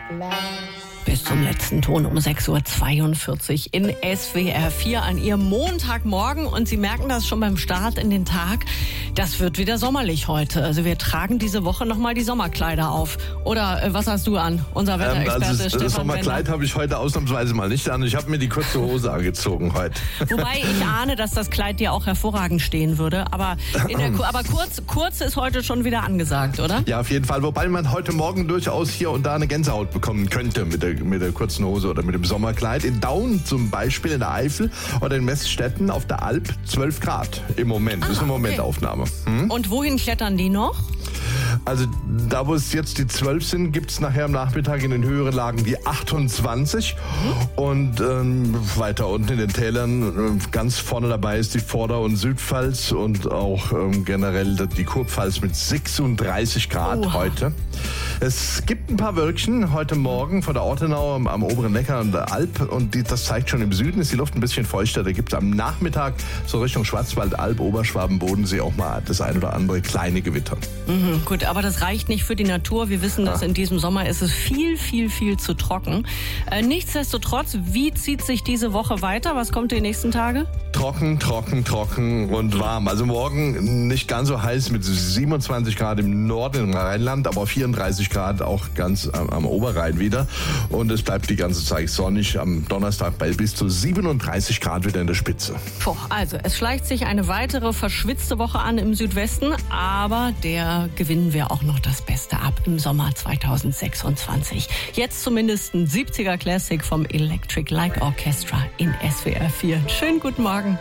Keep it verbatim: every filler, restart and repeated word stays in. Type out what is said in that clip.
Bis zum letzten Ton um sechs Uhr zweiundvierzig in S W R vier an Ihrem Montagmorgen. Und Sie merken das schon beim Start in den Tag. Das wird wieder sommerlich heute. Also wir tragen diese Woche nochmal die Sommerkleider auf. Oder äh, was hast du an, unser Wetterexperte ähm, also Stefan Das Sommerkleid habe ich heute ausnahmsweise mal nicht an. Ich habe mir die kurze Hose angezogen heute. Wobei ich ahne, dass das Kleid dir auch hervorragend stehen würde. Aber, in der, aber kurz, kurz ist heute schon wieder angesagt, oder? Ja, auf jeden Fall. Wobei man heute Morgen durchaus hier und da eine Gänsehaut bekommen könnte mit der, mit der kurzen Hose oder mit dem Sommerkleid. In Daun zum Beispiel, in der Eifel oder in Messstetten auf der Alp zwölf Grad im Moment. Ah, das ist eine Momentaufnahme. Hm? Und wohin klettern die noch? Also da, wo es jetzt die zwölf sind, gibt es nachher am Nachmittag in den höheren Lagen die achtundzwanzig. Mhm. Und ähm, weiter unten in den Tälern, äh, ganz vorne dabei ist die Vorder- und Südpfalz und auch ähm, generell die Kurpfalz mit sechsunddreißig Grad oh. heute. Es gibt ein paar Wölkchen heute Morgen von der Ortenau am, am oberen Neckar und der Alp. Und die, das zeigt schon, im Süden ist die Luft ein bisschen feuchter. Da gibt es am Nachmittag so Richtung Schwarzwald, Alb, Oberschwaben, Bodensee auch mal das ein oder andere kleine Gewitter. Mhm, gut, aber das reicht nicht für die Natur. Wir wissen, dass in diesem Sommer ist es viel, viel, viel zu trocken. Äh, nichtsdestotrotz, wie zieht sich diese Woche weiter? Was kommt die nächsten Tage? Trocken, trocken, trocken und warm. Also morgen nicht ganz so heiß mit siebenundzwanzig Grad im Norden im Rheinland, aber vierunddreißig Grad auch ganz am, am Oberrhein wieder. Und es bleibt die ganze Zeit sonnig. Am Donnerstag bei bis zu siebenunddreißig Grad wieder in der Spitze. Puh, also es schleicht sich eine weitere verschwitzte Woche an im Südwesten, aber der gewinnen wir auch noch das Beste ab im Sommer zweitausendsechsundzwanzig. Jetzt zumindest ein siebziger Classic vom Electric Light Orchestra in S W R vier. Schönen guten Morgen.